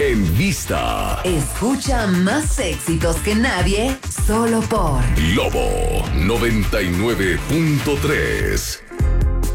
En vista. Escucha más éxitos que nadie, solo por Lobo 99.3.